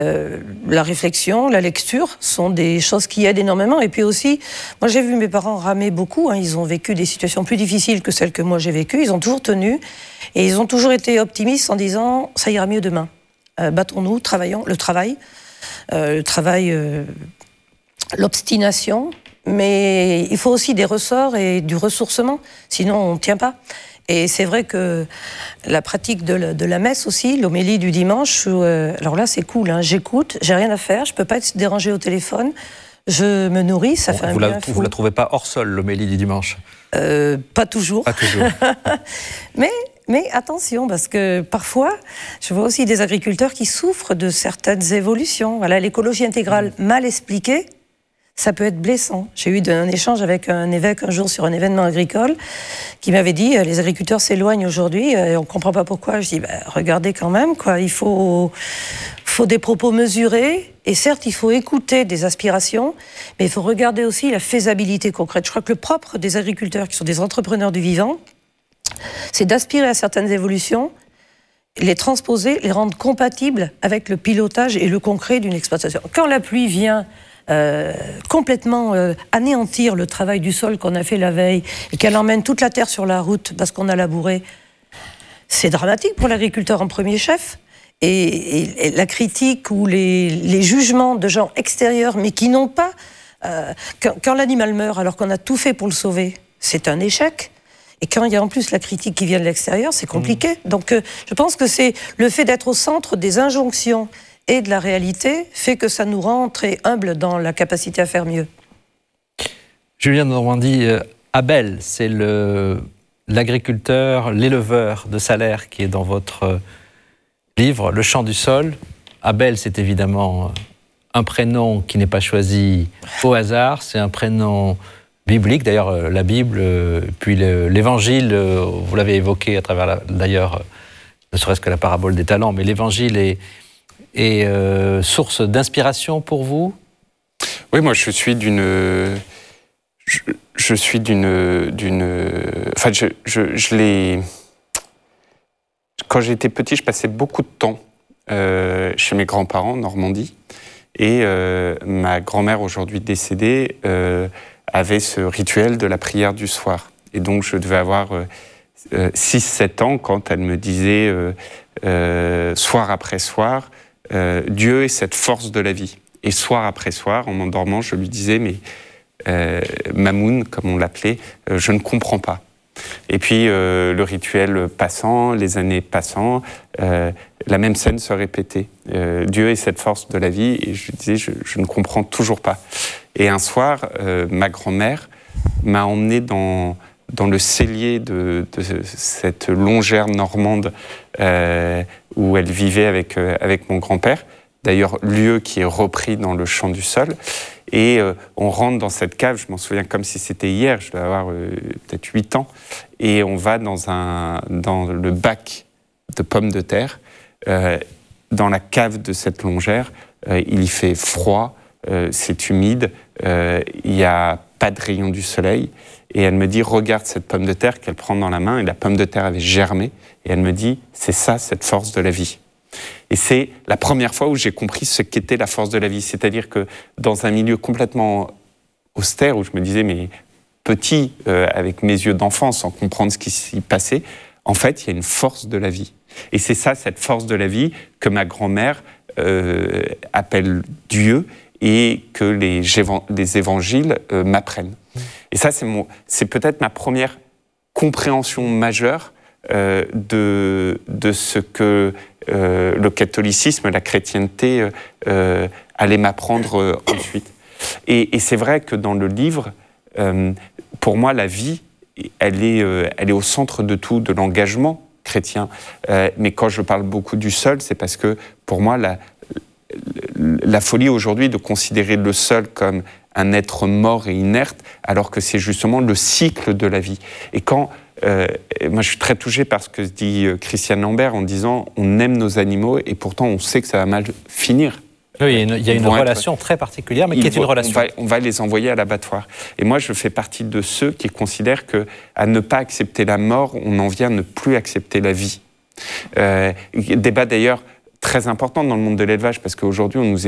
La réflexion, la lecture sont des choses qui aident énormément. Et puis aussi, moi j'ai vu mes parents ramer beaucoup. Ils ont vécu des situations plus difficiles que celles que moi j'ai vécues. Ils ont toujours tenu et ils ont toujours été optimistes en disant ça ira mieux demain. Battons-nous, travaillons, le travail, l'obstination. Mais il faut aussi des ressorts et du ressourcement, sinon on ne tient pas. Et c'est vrai que la pratique de la messe aussi, l'homélie du dimanche, alors là c'est cool, j'écoute, j'ai rien à faire, je ne peux pas être dérangée au téléphone, je me nourris, ça fait un bien fou. Vous la trouvez pas hors sol, l'homélie du dimanche? Pas toujours. Pas toujours. Mais attention, parce que parfois, je vois aussi des agriculteurs qui souffrent de certaines évolutions. Voilà, l'écologie intégrale mal expliquée, ça peut être blessant. J'ai eu un échange avec un évêque un jour sur un événement agricole qui m'avait dit les agriculteurs s'éloignent aujourd'hui et on ne comprend pas pourquoi. Je dis regardez quand même, il faut des propos mesurés et certes il faut écouter des aspirations, mais il faut regarder aussi la faisabilité concrète. Je crois que le propre des agriculteurs qui sont des entrepreneurs du vivant, c'est d'aspirer à certaines évolutions, les transposer, les rendre compatibles avec le pilotage et le concret d'une exploitation. Quand la pluie vient complètement anéantir le travail du sol qu'on a fait la veille et qu'elle emmène toute la terre sur la route parce qu'on a labouré, c'est dramatique pour l'agriculteur en premier chef. Et la critique ou les jugements de gens extérieurs mais qui n'ont pas... quand l'animal meurt alors qu'on a tout fait pour le sauver, c'est un échec. Et quand il y a en plus la critique qui vient de l'extérieur, c'est compliqué. Donc je pense que c'est le fait d'être au centre des injonctions et de la réalité fait que ça nous rend très humbles dans la capacité à faire mieux. Julien de Normandie, Abel, c'est l'agriculteur, l'éleveur de Salers qui est dans votre livre, Le chant du sol. Abel, c'est évidemment un prénom qui n'est pas choisi au hasard, c'est un prénom biblique. D'ailleurs, la Bible, puis l'Évangile, vous l'avez évoqué à travers, d'ailleurs, ne serait-ce que la parabole des talents, mais l'Évangile est source d'inspiration pour vous? Oui, moi je suis d'une... Enfin, je l'ai... Quand j'étais petit, je passais beaucoup de temps chez mes grands-parents en Normandie. Et ma grand-mère, aujourd'hui décédée, avait ce rituel de la prière du soir. Et donc je devais avoir 6-7 ans quand elle me disait, soir après soir, Dieu est cette force de la vie. Et soir après soir, en m'endormant, je lui disais, mais Mamoun, comme on l'appelait, je ne comprends pas. Et puis le rituel passant, les années passant, la même scène se répétait. Dieu est cette force de la vie, et je lui disais, je ne comprends toujours pas. Et un soir, ma grand-mère m'a emmené dans le cellier de cette longère normande où elle vivait avec mon grand-père, d'ailleurs lieu qui est repris dans Le chant du sol. Et on rentre dans cette cave, je m'en souviens comme si c'était hier, je dois avoir peut-être 8 ans, et on va dans le bac de pommes de terre, dans la cave de cette longère. Il y fait froid, c'est humide, il n'y a pas de rayon du soleil. Et elle me dit, regarde cette pomme de terre qu'elle prend dans la main, et la pomme de terre avait germé. Et elle me dit, c'est ça, cette force de la vie. Et c'est la première fois où j'ai compris ce qu'était la force de la vie. C'est-à-dire que dans un milieu complètement austère, où je me disais, mais petit, avec mes yeux d'enfant, sans comprendre ce qui s'y passait, en fait, il y a une force de la vie. Et c'est ça, cette force de la vie, que ma grand-mère appelle Dieu, et que les évangiles m'apprennent. Et ça, c'est peut-être ma première compréhension majeure de ce que le catholicisme, la chrétienté allait m'apprendre ensuite. Et c'est vrai que dans le livre, pour moi, la vie, elle est au centre de tout, de l'engagement chrétien. Mais quand je parle beaucoup du sol, c'est parce que pour moi, la folie aujourd'hui de considérer le sol comme un être mort et inerte, alors que c'est justement le cycle de la vie. Et quand, moi je suis très touché par ce que dit Christiane Lambert en disant on aime nos animaux et pourtant on sait que ça va mal finir. Oui, il y a une relation très particulière, mais qui est une relation. On va les envoyer à l'abattoir. Et moi je fais partie de ceux qui considèrent qu'à ne pas accepter la mort, on en vient à ne plus accepter la vie. Débat d'ailleurs très importante dans le monde de l'élevage, parce qu'aujourd'hui, on nous